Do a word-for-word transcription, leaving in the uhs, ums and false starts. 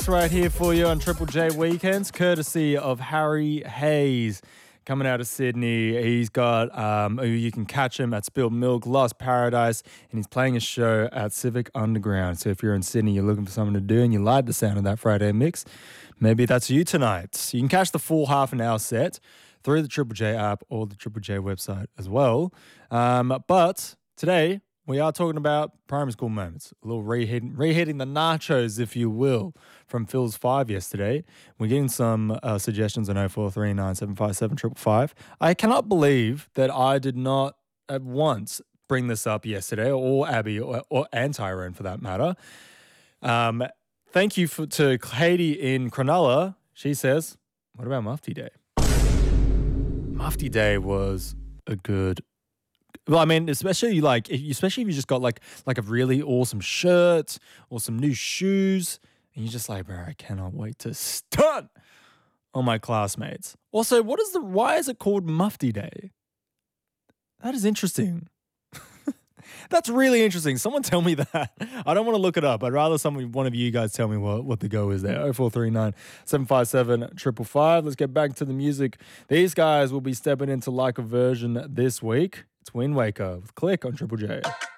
mix right here for you on Triple J Weekends, courtesy of Harry Hayes. Coming out of Sydney, he's got, um, you can catch him at Spilled Milk, Lost Paradise, and he's playing a show at Civic Underground. So if you're in Sydney, you're looking for something to do and you like the sound of that Friday mix, maybe that's you tonight. You can catch the full half an hour set through the Triple J app or the Triple J website as well. Um, but today, we are talking about primary school moments, a little reheating, reheating the nachos, if you will, from Phil's Five yesterday. We're getting some uh, suggestions on oh four three nine seven five seven five five five. I cannot believe that I did not at once bring this up yesterday, or Abby, or, or and Tyrone for that matter. Um, thank you for, to Katie in Cronulla. She says, what about Mufti Day? Mufti Day was a good Well, I mean, especially like, especially if you just got like like a really awesome shirt or some new shoes, and you're just like, bro, I cannot wait to stunt on my classmates. Also, what is the? Why is it called Mufti Day? That is interesting. That's really interesting. Someone tell me that. I don't want to look it up. I'd rather someone, one of you guys tell me what, what the go is there. oh four three nine seven five seven five five five. Let's get back to the music. These guys will be stepping into like a version this week. It's Wind Waker with Click on Triple J.